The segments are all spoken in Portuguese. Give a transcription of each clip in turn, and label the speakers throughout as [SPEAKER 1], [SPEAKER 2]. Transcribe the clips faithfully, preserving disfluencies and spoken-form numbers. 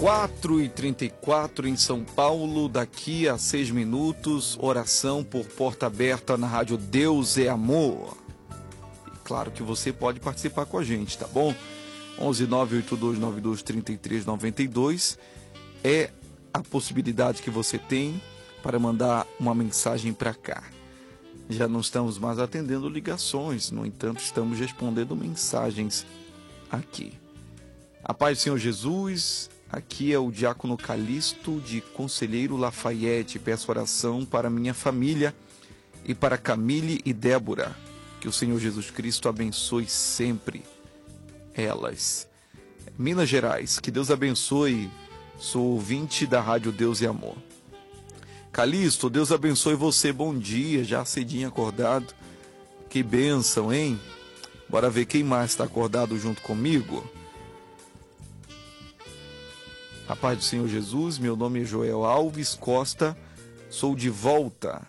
[SPEAKER 1] quatro e trinta e quatro em São Paulo, daqui a seis minutos, oração por porta aberta na rádio Deus é Amor. E claro que você pode participar com a gente, tá bom? onze nove oito dois nove dois três três nove dois é a possibilidade que você tem para mandar uma mensagem para cá. Já não estamos mais atendendo ligações, no entanto, estamos respondendo mensagens aqui. A paz do Senhor Jesus, aqui é o Diácono Calixto de Conselheiro Lafayette. Peço oração para minha família e para Camille e Débora. Que o Senhor Jesus Cristo abençoe sempre elas. Minas Gerais, que Deus abençoe. Sou ouvinte da Rádio Deus e Amor. Calixto, Deus abençoe você. Bom dia, já cedinho acordado. Que bênção, hein? Bora ver quem mais está acordado junto comigo. A paz do Senhor Jesus, meu nome é Joel Alves Costa, sou de volta.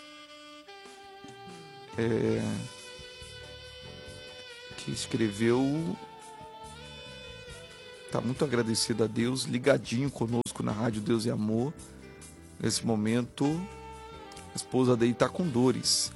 [SPEAKER 1] É... Que escreveu... Está muito agradecido a Deus, ligadinho conosco na Rádio Deus e Amor. Nesse momento, a esposa dele está com dores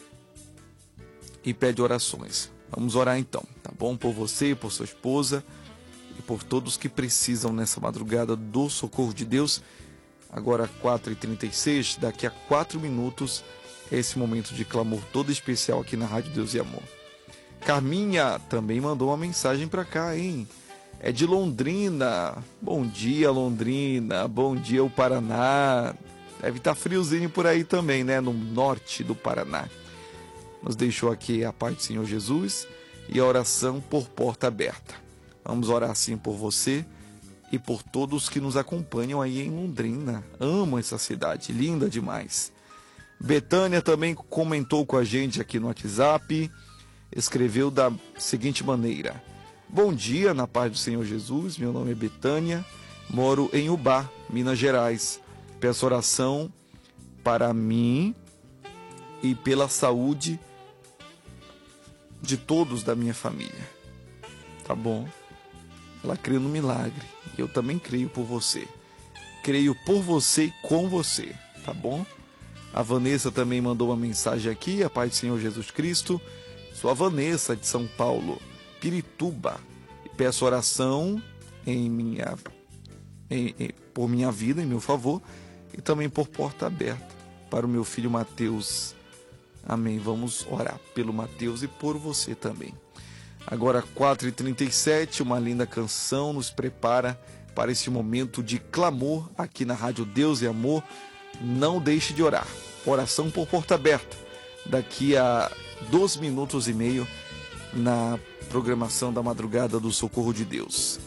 [SPEAKER 1] e pede orações. Vamos orar então, tá bom? Por você, por sua esposa e por todos que precisam nessa madrugada do socorro de Deus. Agora quatro e trinta e seis, daqui a quatro minutos é esse momento de clamor todo especial aqui na Rádio Deus e Amor. Carminha também mandou uma mensagem para cá, hein? É de Londrina. Bom dia, Londrina. Bom dia, o Paraná. Deve estar friozinho por aí também, né? No norte do Paraná. Nos deixou aqui a paz do Senhor Jesus e a oração por porta aberta. Vamos orar assim por você e por todos que nos acompanham aí em Londrina. Amo essa cidade, linda demais. Betânia também comentou com a gente aqui no WhatsApp. Escreveu da seguinte maneira: bom dia, na paz do Senhor Jesus, meu nome é Betânia, moro em Ubá, Minas Gerais. Peço oração para mim e pela saúde de todos da minha família. Tá bom? Ela crê no milagre, e eu também creio por você. Creio por você e com você, tá bom? A Vanessa também mandou uma mensagem aqui, a paz do Senhor Jesus Cristo. Sou a Vanessa de São Paulo, Pirituba. Peço oração em minha, em, em, por minha vida, em meu favor, e também por porta aberta para o meu filho Mateus. Amém. Vamos orar pelo Mateus e por você também. Agora, quatro e trinta e sete, uma linda canção nos prepara para esse momento de clamor aqui na Rádio Deus e Amor. Não deixe de orar. Oração por porta aberta. Daqui a dois minutos e meio na programação da madrugada do Socorro de Deus.